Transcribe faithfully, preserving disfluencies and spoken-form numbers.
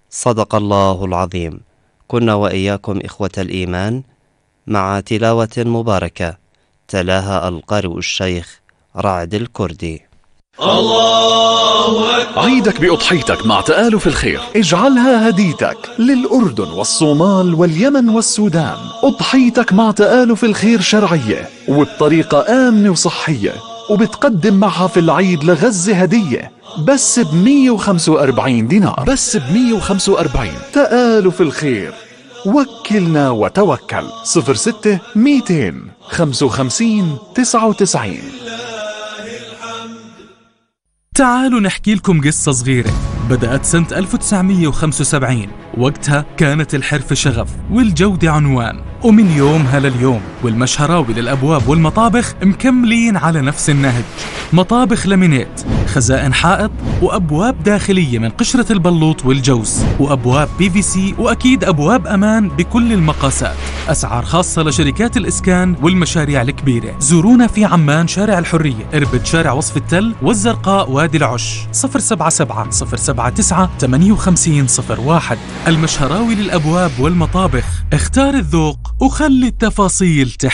صدق الله العظيم. كنا وإياكم إخوة الإيمان مع تلاوة مباركة تلاها القارئ الشيخ رعد الكردي. الله أكبر. عيدك بأضحيتك مع تآلف الخير، اجعلها هديتك للأردن والصومال واليمن والسودان. أضحيتك مع تآلف الخير شرعية وبطريقة آمنة وصحية، وبتقدم معها في العيد لغزة هدية بس ب مية وخمسة وأربعين دينار، بس ب مية وخمسة وأربعين. تآلف الخير، وكلنا وتوكل. صفر ستة ميتين خمسة وخمسين تسعة وتسعين. تعالوا نحكي لكم قصة صغيرة بدأت سنة ألف وتسعمية وخمسة وسبعين. وقتها كانت الحرفة شغف والجودة عنوان، ومن يومها لليوم والمشهراوي للأبواب والمطابخ مكملين على نفس النهج. مطابخ لامينيت، خزائن حائط، وأبواب داخلية من قشرة البلوط والجوز، وأبواب بي في سي، وأكيد أبواب أمان بكل المقاسات. أسعار خاصة لشركات الإسكان والمشاريع الكبيرة. زورونا في عمان شارع الحرية، إربد شارع وصف التل، والزرقاء وادي العش. صفر سبعة سبعة صفر سبعة تسعة ثمانية وخمسين صفر واحد. المشهراوي للأبواب والمطابخ، اختار الذوق وخلي التفاصيل تحت.